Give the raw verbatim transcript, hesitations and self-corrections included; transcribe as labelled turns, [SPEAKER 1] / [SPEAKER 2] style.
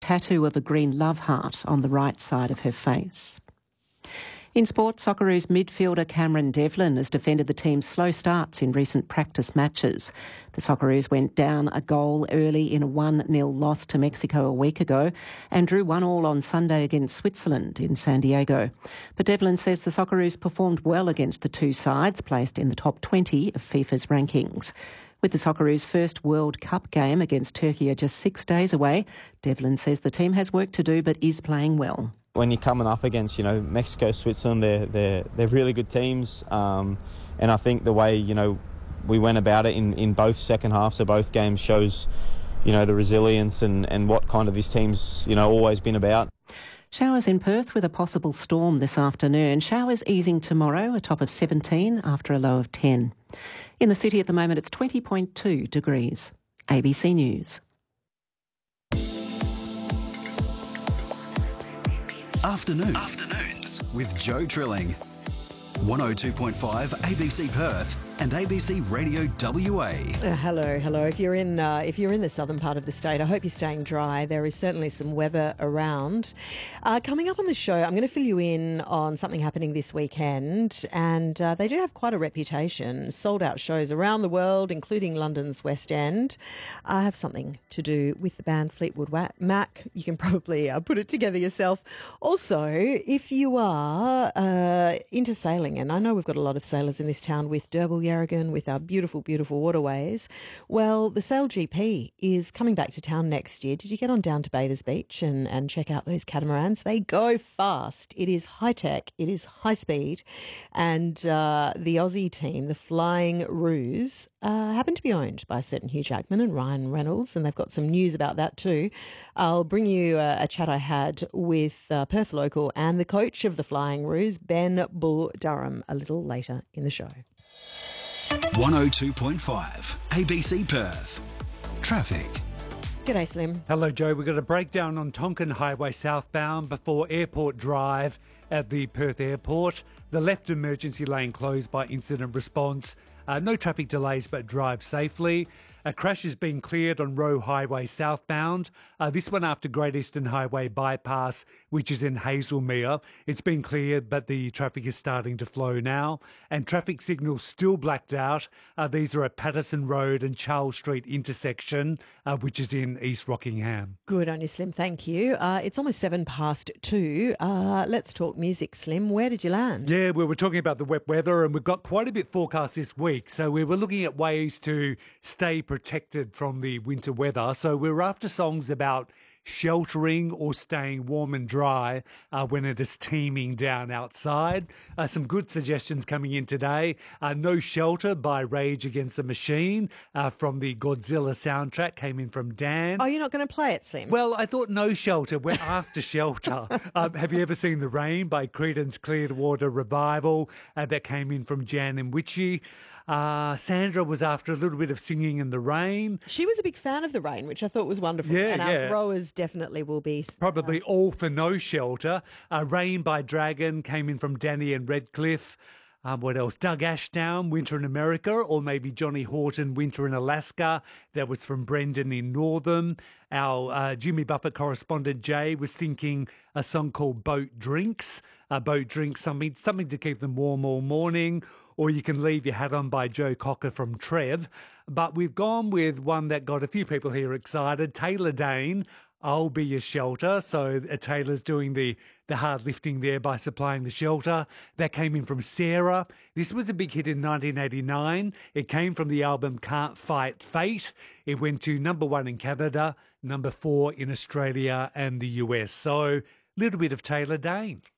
[SPEAKER 1] tattoo of a green love heart on the right side of her face. In sport, Socceroos midfielder Cameron Devlin has defended the team's slow starts in recent practice matches. The Socceroos went down a goal early in a one nil loss to Mexico a week ago and drew one all on Sunday against Switzerland in San Diego. But Devlin says the Socceroos performed well against the two sides, placed in the top twenty of FIFA's rankings. With the Socceroos' first World Cup game against Turkey just six days away, Devlin says the team has work to do but is playing well.
[SPEAKER 2] When you're coming up against, you know, Mexico, Switzerland, they're they're they're really good teams, um, and I think the way, you know, we went about it in, in both second halves of both games shows, you know, the resilience and, and what kind of this team's, you know, always been about.
[SPEAKER 1] Showers in Perth with a possible storm this afternoon. Showers easing tomorrow, a top of seventeen after a low of ten. In the city at the moment, it's twenty point two degrees. A B C News.
[SPEAKER 3] Afternoons. Afternoons with Joe Trilling. one oh two point five A B C Perth and A B C Radio W A.
[SPEAKER 4] Uh, hello, hello. If you're in, uh, if you're in the southern part of the state, I hope you're staying dry. There is certainly some weather around. Uh, coming up on the show, I'm going to fill you in on something happening this weekend, and uh, they do have quite a reputation. Sold out shows around the world, including London's West End. I have something to do with the band Fleetwood Mac. You can probably uh, put it together yourself. Also, if you are uh, into sailing, and I know we've got a lot of sailors in this town with Derbyl Yarragon, with our beautiful, beautiful waterways. Well, the Sail G P is coming back to town next year. Did you get on down to Bathers Beach and, and check out those catamarans? They go fast. It is high tech. It is high speed. And uh, the Aussie team, the Flying Ruse, uh, happen to be owned by a certain Hugh Jackman and Ryan Reynolds, and they've got some news about that too. I'll bring you a, a chat I had with uh, Perth local and the coach of the Flying Ruse, Ben Bull Durham, a little later in the show.
[SPEAKER 3] one oh two point five A B C Perth. Traffic.
[SPEAKER 4] G'day, Slim.
[SPEAKER 5] Hello, Joe. We've got a breakdown on Tonkin Highway southbound before Airport Drive at the Perth Airport. The left emergency lane closed by incident response. Uh, no traffic delays, but drive safely. A crash has been cleared on Roe Highway southbound. Uh, this one after Great Eastern Highway bypass, which is in Hazelmere. It's been cleared, but the traffic is starting to flow now. And traffic signals still blacked out. Uh, these are at Patterson Road and Charles Street intersection, uh, which is in East Rockingham.
[SPEAKER 4] Good on you, Slim. Thank you. Uh, it's almost seven past two. Uh, let's talk music, Slim. Where did you land?
[SPEAKER 5] Yeah, we were talking about the wet weather, and we've got quite a bit forecast this week. So we were looking at ways to stay protected from the winter weather. So we were after songs about sheltering or staying warm and dry uh, when it is teeming down outside. Uh, some good suggestions coming in today. Uh, No Shelter by Rage Against the Machine uh, from the Godzilla soundtrack came in from Dan.
[SPEAKER 4] Oh, you're not going to play it, Sim?
[SPEAKER 5] Well, I thought No Shelter. We're after Shelter. Um, have you ever seen The Rain by Creedence Clearwater Revival? Uh, that came in from Jan and Witchy. Uh, Sandra was after a little bit of Singing in the Rain.
[SPEAKER 4] She was a big fan of The Rain, which I thought was wonderful.
[SPEAKER 5] Yeah,
[SPEAKER 4] and our
[SPEAKER 5] yeah.
[SPEAKER 4] growers definitely will be.
[SPEAKER 5] Probably
[SPEAKER 4] uh,
[SPEAKER 5] all for No Shelter. Uh, Rain by Dragon came in from Danny and Redcliffe. Um, what else? Doug Ashdown, Winter in America, or maybe Johnny Horton, Winter in Alaska. That was from Brendan in Northam. Our uh, Jimmy Buffett correspondent Jay was thinking a song called Boat Drinks. Uh, Boat Drinks, something, something to keep them warm all morning. Or you can Leave Your Hat On by Joe Cocker from Trev. But we've gone with one that got a few people here excited. Taylor Dane, I'll Be Your Shelter. So uh, Taylor's doing the, the hard lifting there by supplying the shelter. That came in from Sarah. This was a big hit in nineteen eighty-nine. It came from the album Can't Fight Fate. It went to number one in Canada, number four in Australia and the U S. So a little bit of Taylor Dane.